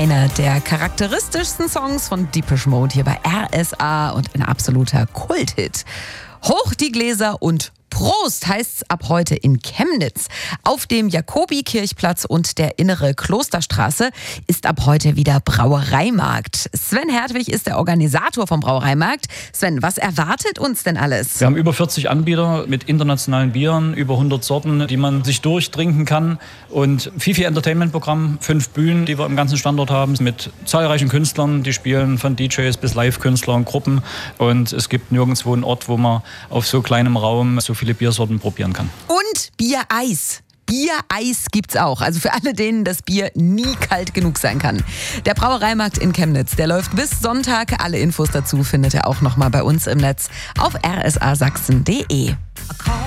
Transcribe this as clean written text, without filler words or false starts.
einer der charakteristischsten Songs von Depeche Mode hier bei RSA und ein absoluter Kulthit. Hoch die Gläser und Prost heißt's ab heute in Chemnitz. Auf dem Jakobikirchplatz und der Innere Klosterstraße ist ab heute wieder Brauereimarkt. Sven Hertwig ist der Organisator vom Brauereimarkt. Sven, was erwartet uns denn alles? Wir haben über 40 Anbieter mit internationalen Bieren, über 100 Sorten, die man sich durchtrinken kann. Und viel Entertainment-Programm, 5 Bühnen, die wir im ganzen Standort haben, mit zahlreichen Künstlern, die spielen von DJs bis Live-Künstler und Gruppen. Und es gibt nirgendwo einen Ort, wo man auf so kleinem Raum so viele Biersorten probieren kann. Und Biereis. Biereis gibt's auch. Also für alle, denen das Bier nie kalt genug sein kann. Der Brauereimarkt in Chemnitz, der läuft bis Sonntag. Alle Infos dazu findet ihr auch nochmal bei uns im Netz auf rsasachsen.de.